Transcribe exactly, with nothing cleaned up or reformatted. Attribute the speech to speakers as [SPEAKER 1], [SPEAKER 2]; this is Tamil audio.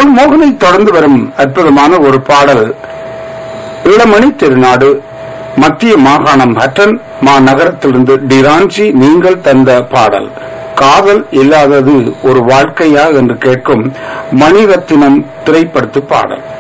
[SPEAKER 1] மோகன் மோகனை தொடர்ந்து வரும் அற்புதமான ஒரு பாடல் இளமணி திருநாடு மத்திய மாகாணம் ஹட்டன் மாநகரத்திலிருந்து டிரான்சி நீங்கள் தந்த பாடல் காதல் இல்லாதது ஒரு வாழ்க்கையா என்று கேட்கும் மணிரத்தினம் திரைப்படத்து பாடல்.